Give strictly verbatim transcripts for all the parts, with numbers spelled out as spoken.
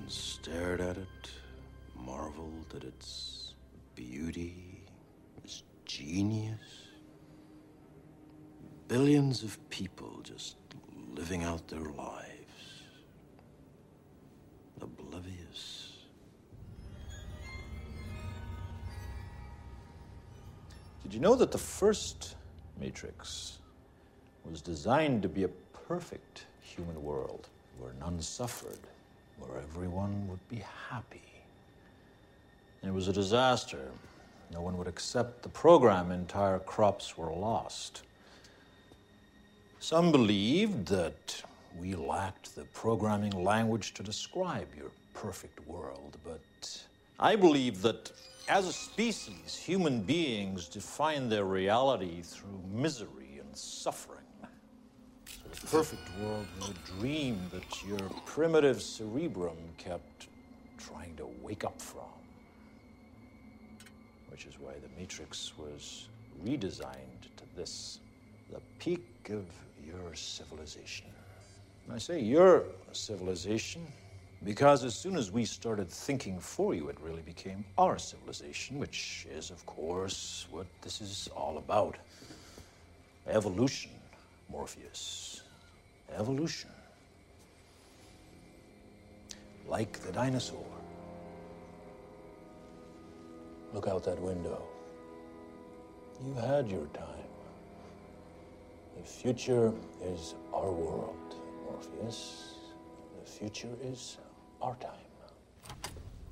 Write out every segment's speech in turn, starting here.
stared at it, marveled at its beauty, its genius. Billions of people just living out their lives, oblivious. Did you know that the first Matrix was designed to be a perfect human world where none suffered, where everyone would be happy? It was a disaster. No one would accept the program. Entire crops were lost. Some believed that we lacked the programming language to describe your perfect world, but I believe that as a species, human beings define their reality through misery and suffering. So the perfect world was a dream that your primitive cerebrum kept trying to wake up from. Which is why the Matrix was redesigned to this, the peak of your civilization. And I say your civilization because as soon as we started thinking for you, it really became our civilization, which is, of course, what this is all about. Evolution, Morpheus. Evolution. Like the dinosaur. Look out that window. You had your time. The future is our world, Morpheus. The future is our time.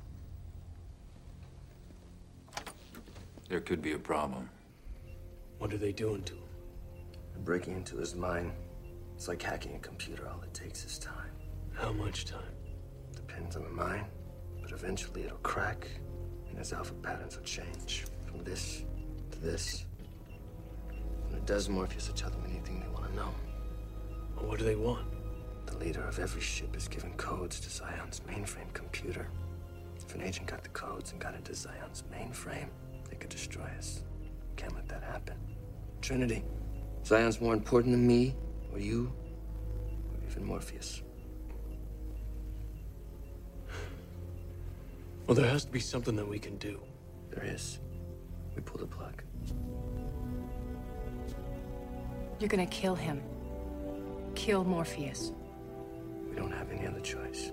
There could be a problem. What are they doing to him? They're breaking into his mind. It's like hacking a computer. All it takes is time. How much time? Depends on the mind, but eventually it'll crack, and his alpha patterns will change from this to this. When it does, Morpheus will tell them anything they want to know. Well, what do they want? The leader of every ship is given codes to Zion's mainframe computer. If an agent got the codes and got into Zion's mainframe, they could destroy us. Can't let that happen. Trinity, Zion's more important than me, or you, or even Morpheus. Well, there has to be something that we can do. There is. We pull the plug. You're gonna kill him. Kill Morpheus. We don't have any other choice.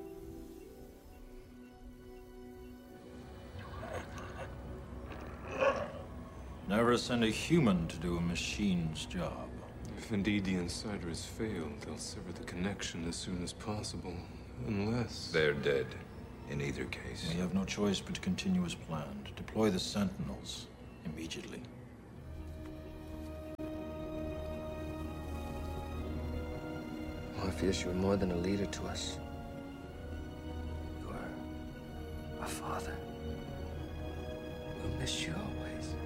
Never send a human to do a machine's job. If indeed the Insider has failed, they'll sever the connection as soon as possible. Unless... They're dead, in either case. We have no choice but to continue as planned. Deploy the Sentinels immediately. Morpheus, you're more than a leader to us. You're a father. We'll miss you always.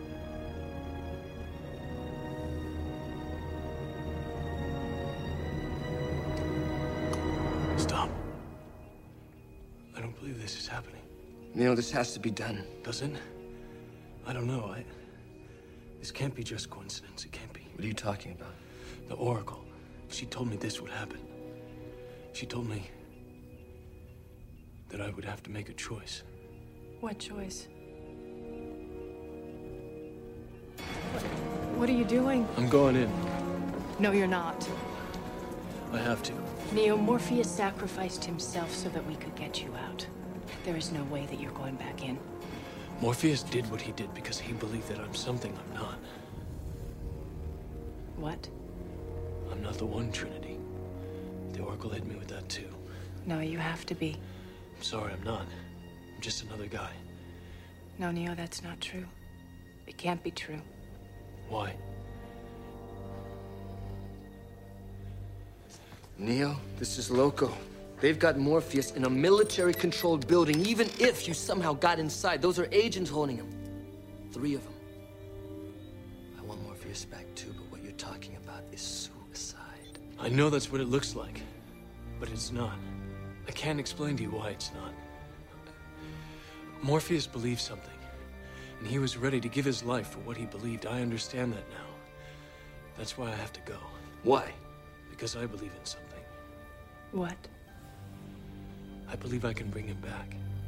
Stop. I don't believe this is happening. Neil, this has to be done. Does it? I don't know. I... This can't be just coincidence. It can't be. What are you talking about? The Oracle. She told me this would happen. She told me that I would have to make a choice. What choice? What, what are you doing? I'm going in. No, you're not. I have to. Neo, Morpheus sacrificed himself so that we could get you out. There is no way that you're going back in. Morpheus did what he did because he believed that I'm something I'm not. What? I'm not the one, Trinity. The Oracle hit me with that too. No, you have to be. I'm sorry, I'm not. I'm just another guy. No, Neo, that's not true. It can't be true. Why? Neo, this is Loco. They've got Morpheus in a military-controlled building, even if you somehow got inside. Those are agents holding him. Three of them. I want Morpheus back too, but what you're talking about is suicide. I know that's what it looks like, but it's not. I can't explain to you why it's not. Morpheus believed something, and he was ready to give his life for what he believed. I understand that now. That's why I have to go. Why? Because I believe in something. What? I believe I can bring him back.